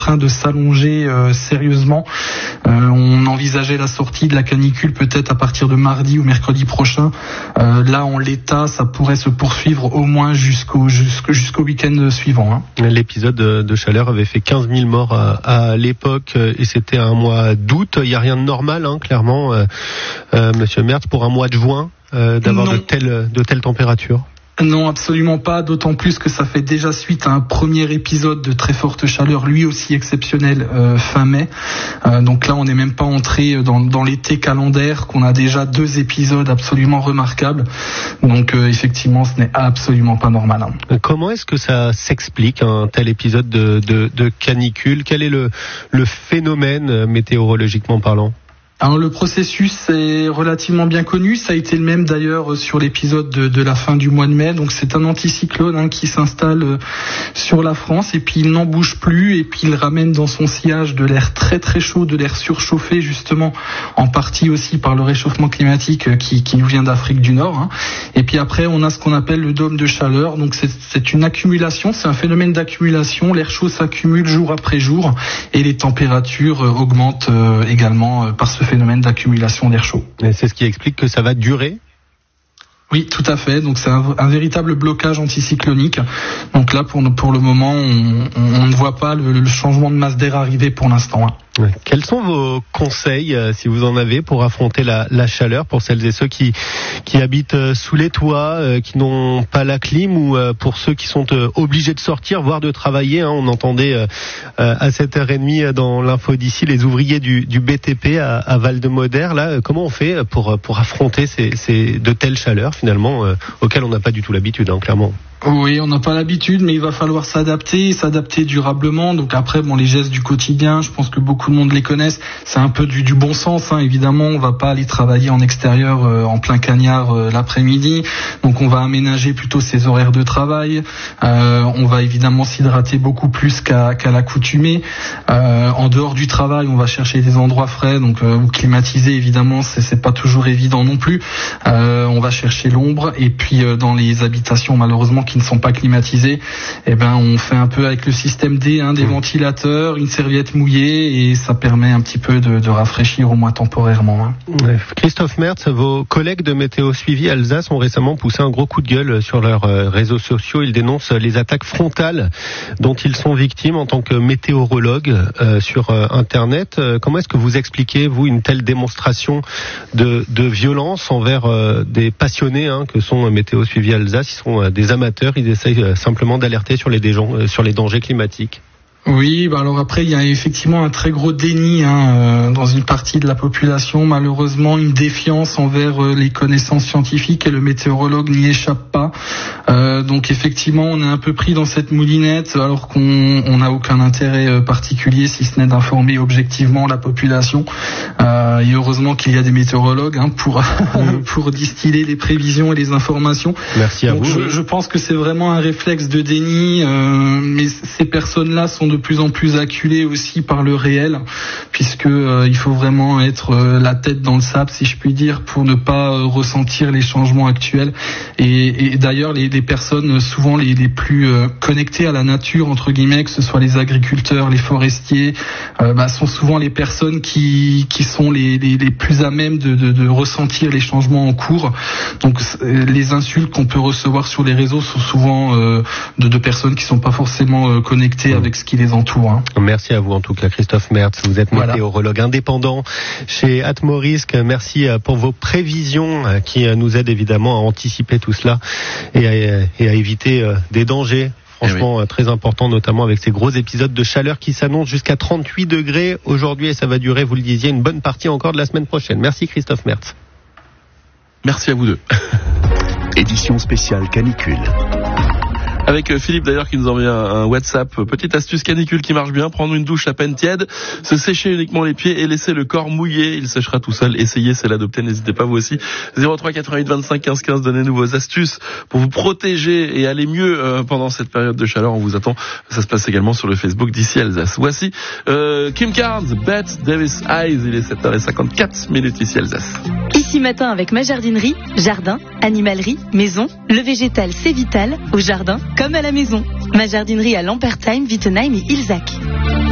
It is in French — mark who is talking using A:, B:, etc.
A: train de s'allonger sérieusement. On envisageait la sortie de la canicule peut-être à partir de mardi ou mercredi prochain. Là, en l'état, ça pourrait se poursuivre au moins jusqu'au week-end suivant.
B: L'épisode de chaleur avait fait 15 000 morts à l'époque et c'était un mois d'août. Il n'y a rien de normal, clairement, Monsieur Mertz, pour un mois de juin, d'avoir de telles températures.
A: Non, absolument pas, d'autant plus que ça fait déjà suite à un premier épisode de très forte chaleur, lui aussi exceptionnel, fin mai. Donc là, on n'est même pas entré dans l'été calendaire, qu'on a déjà 2 épisodes absolument remarquables. Donc effectivement, ce n'est absolument pas normal.
B: Comment est-ce que ça s'explique, un tel épisode de canicule ? Quel est le phénomène météorologiquement parlant ?
A: Alors le processus est relativement bien connu, ça a été le même d'ailleurs sur l'épisode de la fin du mois de mai. Donc c'est un anticyclone qui s'installe sur la France et puis il n'en bouge plus et puis il ramène dans son sillage de l'air très très chaud, de l'air surchauffé justement en partie aussi par le réchauffement climatique qui nous vient d'Afrique du Nord. Et puis après on a ce qu'on appelle le dôme de chaleur. Donc c'est une accumulation, c'est un phénomène d'accumulation. L'air chaud s'accumule jour après jour et les températures augmentent également par ce phénomène d'accumulation d'air chaud.
B: Et c'est ce qui explique que ça va durer ?
A: Oui, tout à fait. Donc c'est un véritable blocage anticyclonique. Donc là, pour le moment, on ne voit pas le changement de masse d'air arriver pour l'instant.
B: Quels sont vos conseils, si vous en avez, pour affronter la chaleur pour celles et ceux qui habitent sous les toits, qui n'ont pas la clim, ou pour ceux qui sont obligés de sortir, voire de travailler. On entendait à 7h30 dans l'info d'ici les ouvriers du BTP à Val-de-Moder. Là, comment on fait pour affronter de telles chaleurs finalement auxquelles on n'a pas du tout l'habitude, clairement?
A: Oui, on n'a pas l'habitude, mais il va falloir s'adapter durablement. Donc après, les gestes du quotidien, je pense que beaucoup de monde les connaissent. C'est un peu du bon sens, évidemment. On va pas aller travailler en extérieur en plein cagnard l'après-midi. Donc on va aménager plutôt ses horaires de travail. On va évidemment s'hydrater beaucoup plus qu'à l'accoutumée. En dehors du travail, on va chercher des endroits frais, donc ou climatisés. Évidemment, c'est pas toujours évident non plus. On va chercher l'ombre, et puis dans les habitations, malheureusement, qui ne sont pas climatisés, on fait un peu avec le système D, des ventilateurs, une serviette mouillée, et ça permet un petit peu de rafraîchir au moins temporairement.
B: Christophe Mertz, vos collègues de Météo Suivi Alsace ont récemment poussé un gros coup de gueule sur leurs réseaux sociaux. Ils dénoncent les attaques frontales dont ils sont victimes en tant que météorologues sur Internet. Comment est-ce que vous expliquez, vous, une telle démonstration de violence envers des passionnés que sont Météo Suivi Alsace? Ils sont des amateurs. Ils essayent simplement d'alerter sur les dangers climatiques.
A: Oui, alors après, il y a effectivement un très gros déni dans une partie de la population. Malheureusement, une défiance envers les connaissances scientifiques, et le météorologue n'y échappe pas. Donc effectivement, on est un peu pris dans cette moulinette, alors qu'on n'a aucun intérêt particulier, si ce n'est d'informer objectivement la population. Et heureusement qu'il y a des météorologues pour distiller les prévisions et les informations.
B: Merci à vous.
A: Je pense que c'est vraiment un réflexe de déni, mais ces personnes-là sont de plus en plus acculées aussi par le réel, puisque il faut vraiment être la tête dans le sable, si je puis dire, pour ne pas ressentir les changements actuels. Et d'ailleurs, les personnes souvent les plus connectées à la nature, entre guillemets, que ce soit les agriculteurs, les forestiers, sont souvent les personnes qui sont les plus à même de ressentir les changements en cours. Donc les insultes qu'on peut recevoir sur les réseaux sont souvent de personnes qui sont pas forcément connectées avec ce qui les entoure.
B: Merci à vous en tout cas, Christophe Mertz. Vous êtes météorologue indépendant chez Atmorisk. Merci pour vos prévisions qui nous aident évidemment à anticiper tout cela et à éviter des dangers. Franchement, très important, notamment avec ces gros épisodes de chaleur qui s'annoncent jusqu'à 38 degrés aujourd'hui, et ça va durer, vous le disiez, une bonne partie encore de la semaine prochaine. Merci Christophe Mertz.
C: Merci à vous deux.
D: Édition spéciale canicule.
C: Avec Philippe d'ailleurs qui nous envoie un WhatsApp. Petite astuce canicule qui marche bien: prendre une douche à peine tiède, se sécher uniquement les pieds et laisser le corps mouillé, il séchera tout seul. Essayez, c'est l'adopter, n'hésitez pas vous aussi. 03 88 25 15 15, donnez-nous vos astuces pour vous protéger et aller mieux pendant cette période de chaleur. On vous attend, ça se passe également sur le Facebook d'ici Alsace. Voici Kim Carnes, Bette Davis Eyes, il est 7h54 ici Alsace.
E: Ici matin avec ma jardinerie, jardin, animalerie, maison, le végétal c'est vital, au jardin comme à la maison. Ma jardinerie à Lampertheim, Wittenheim et Ilzach.